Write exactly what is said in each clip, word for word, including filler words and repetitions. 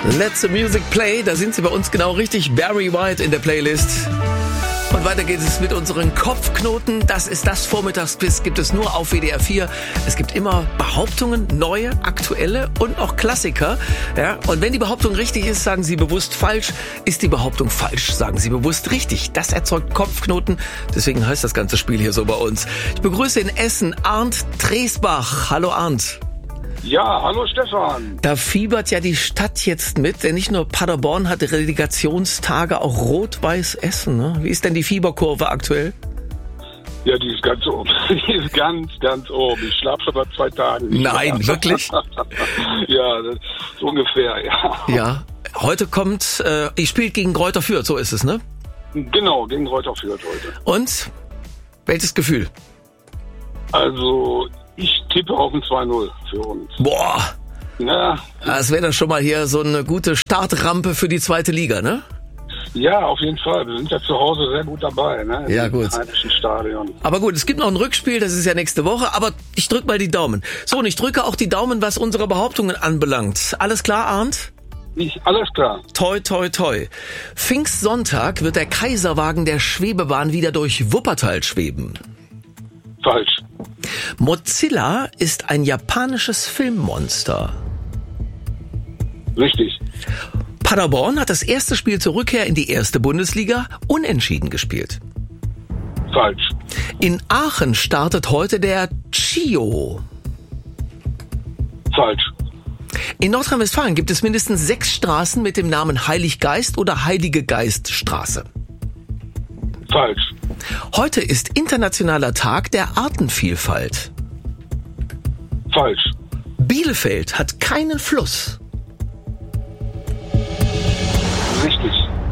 Let the Music Play, da sind sie bei uns genau richtig. Barry White in der Playlist. Und weiter geht es mit unseren Kopfknoten. Das ist das Vormittagsquiz, gibt es nur auf W D R vier. Es gibt immer Behauptungen, neue, aktuelle und auch Klassiker. Ja, und wenn die Behauptung richtig ist, sagen Sie bewusst falsch. Ist die Behauptung falsch, sagen Sie bewusst richtig. Das erzeugt Kopfknoten. Deswegen heißt das ganze Spiel hier so bei uns. Ich begrüße in Essen Arndt Dresbach. Hallo Arndt. Ja, hallo Stefan. Da fiebert ja die Stadt jetzt mit, denn nicht nur Paderborn hat Relegationstage, auch Rot-Weiß Essen. Ne? Wie ist denn die Fieberkurve aktuell? Ja, die ist ganz oben. Die ist ganz, ganz oben. Ich schlafe schon seit zwei Tagen. Nein, mehr. Wirklich? Ja, das ist ungefähr, ja. Ja, heute kommt, äh, ihr spielt gegen Greuther Fürth, so ist es, ne? Genau, gegen Greuther Fürth heute. Und? Welches Gefühl? Also, ich tippe auf ein zwei null für uns. Boah, Ja, das wäre dann schon mal hier so eine gute Startrampe für die zweite Liga, ne? ja, auf jeden Fall. Wir sind ja zu Hause sehr gut dabei, ne? Ja, Im gut. heimischen Stadion. Aber gut, es gibt noch ein Rückspiel, das ist ja nächste Woche, aber ich drück mal die Daumen. So, und ich drücke auch die Daumen, was unsere Behauptungen anbelangt. Alles klar, Arndt? Ich, alles klar. Toi, toi, toi. Pfingstsonntag wird der Kaiserwagen der Schwebebahn wieder durch Wuppertal schweben. Falsch. Mozilla ist ein japanisches Filmmonster. Richtig. Paderborn hat das erste Spiel zur Rückkehr in die erste Bundesliga unentschieden gespielt. Falsch. In Aachen startet heute der Chio. Falsch. In Nordrhein-Westfalen gibt es mindestens sechs Straßen mit dem Namen Heiliggeist oder Heilige Geiststraße. Falsch. Heute ist internationaler Tag der Artenvielfalt. Falsch. Bielefeld hat keinen Fluss. Richtig.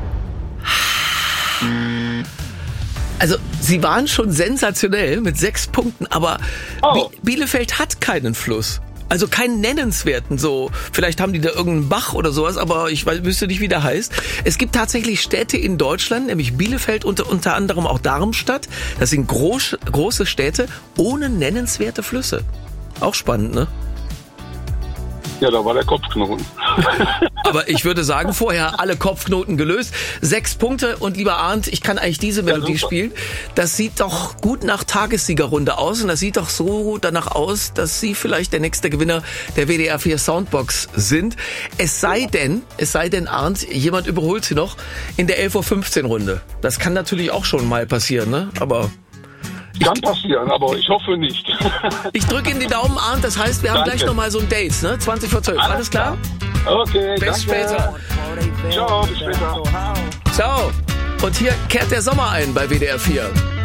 Also, sie waren schon sensationell mit sechs Punkten, aber Oh. Bi- Bielefeld hat keinen Fluss. Also keinen nennenswerten, so, vielleicht haben die da irgendeinen Bach oder sowas, aber ich weiß, wüsste nicht, wie der heißt. Es gibt tatsächlich Städte in Deutschland, nämlich Bielefeld und unter anderem auch Darmstadt. Das sind groß, große Städte ohne nennenswerte Flüsse. Auch spannend, ne? Ja, da war der Kopfknoten. Aber ich würde sagen, vorher alle Kopfknoten gelöst. Sechs Punkte und lieber Arndt, ich kann eigentlich diese Melodie Ja, super. spielen. Das sieht doch gut nach Tagessiegerrunde aus und das sieht doch so danach aus, dass Sie vielleicht der nächste Gewinner der W D R vier Soundbox sind. Es sei denn, es sei denn, Arndt, jemand überholt Sie noch in der elf Uhr fünfzehn Runde. Das kann natürlich auch schon mal passieren, ne? Aber Kann passieren, aber ich hoffe nicht. ich drücke Ihnen die Daumen, Arndt. Das heißt, wir haben Danke. gleich noch mal so ein Date, ne? zwanzig vor zwölf. Alles klar? Okay, Bis danke. später. Ciao, bis später. Ciao. Und hier kehrt der Sommer ein bei W D R vier.